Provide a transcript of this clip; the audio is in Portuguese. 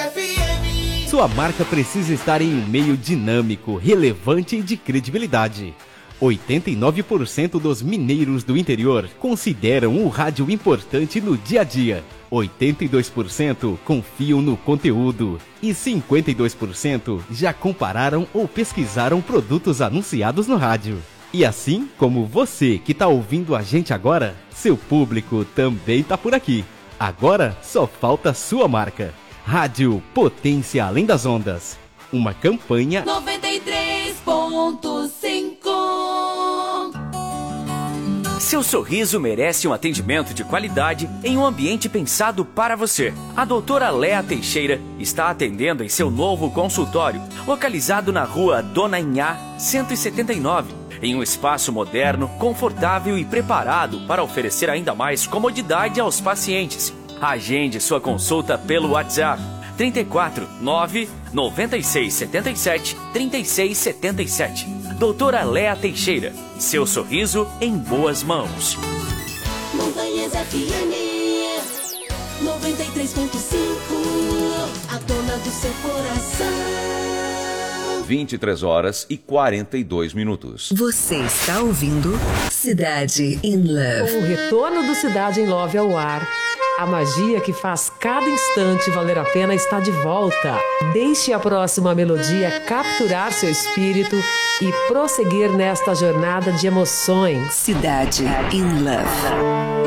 FM. Sua marca precisa estar em um meio dinâmico, relevante e de credibilidade. 89% dos mineiros do interior consideram o rádio importante no dia a dia. 82% confiam no conteúdo e 52% já compararam ou pesquisaram produtos anunciados no rádio. E assim como você que está ouvindo a gente agora, seu público também está por aqui. Agora só falta a sua marca. Rádio Potência Além das Ondas. Uma campanha 93.5. Seu sorriso merece um atendimento de qualidade em um ambiente pensado para você. A doutora Léa Teixeira está atendendo em seu novo consultório, localizado na rua Dona Inhá, 179, em um espaço moderno, confortável e preparado para oferecer ainda mais comodidade aos pacientes. Agende sua consulta pelo WhatsApp 34 9 96 77 36 77. Doutora Léa Teixeira, seu sorriso em boas mãos. Montanhas FM 93.5, a dona do seu coração. 23 horas e 42 minutos. Você está ouvindo Cidade in Love. Com o retorno do Cidade in Love ao ar, a magia que faz cada instante valer a pena está de volta. Deixe a próxima melodia capturar seu espírito e prosseguir nesta jornada de emoções. Cidade in Love.